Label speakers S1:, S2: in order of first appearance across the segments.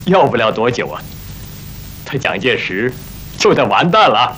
S1: 要不了多久啊，他蒋介石就得完蛋了。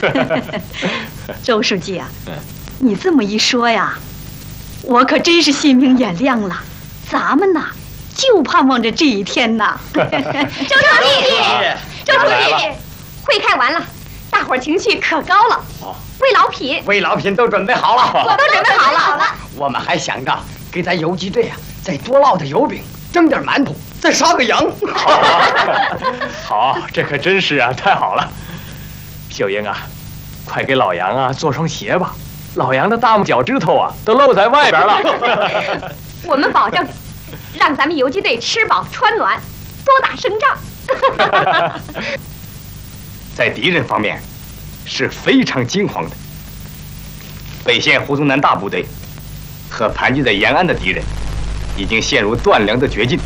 S2: 周书记啊，你这么一说呀，我可真是心明眼亮了。咱们呐，就盼望着这一天呐。
S3: 周书记，周书记，会开完了，大伙儿情绪可高了。慰劳品，
S4: 慰劳品都准备好了，
S3: 我都准备好了。
S4: 我们还想着给咱游击队啊，再多烙点油饼，蒸点馒头，再杀个羊。
S1: 好，这可真是啊，太好了。秀英啊，快给老杨啊做双鞋吧，老杨的大脚趾头啊都露在外边了。
S3: 我们保证，让咱们游击队吃饱穿暖，多打胜仗。
S5: 在敌人方面是非常惊慌的。北线胡宗南大部队和盘踞在延安的敌人已经陷入断粮的绝境。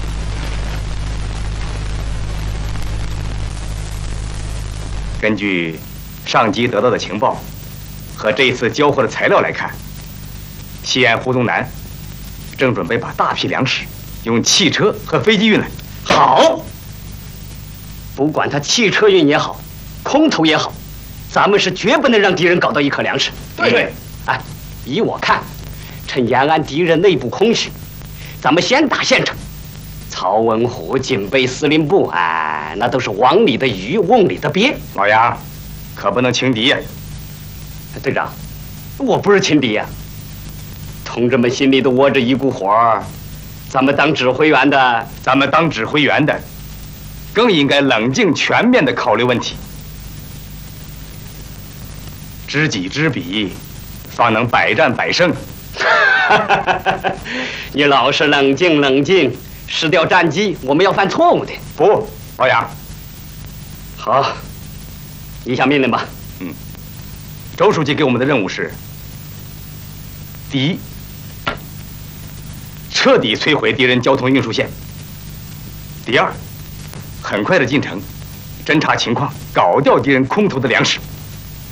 S5: 根据上级得到的情报和这一次交货的材料来看，西安胡宗南正准备把大批粮食用汽车和飞机运来。
S4: 好，不管他汽车运也好，空投也好，咱们是绝不能让敌人搞到一颗粮食。
S5: 对，
S4: 哎，依我看，趁延安敌人内部空虚，咱们先打县城。曹文虎、警备司令部，哎，那都是网里的鱼，瓮里的鳖。
S5: 老杨，可不能轻敌呀！
S4: 队长，我不是轻敌呀。同志们心里都窝着一股火，咱们当指挥员的，
S5: 更应该冷静全面地考虑问题。知己知彼，方能百战百胜。
S4: 你老是冷静，失掉战机，我们要犯错误的。
S5: 不，老杨。
S4: 好，你下命令吧。
S5: 周书记给我们的任务是：第一，彻底摧毁敌人交通运输线；第二，很快的进城，侦察情况，搞掉敌人空投的粮食。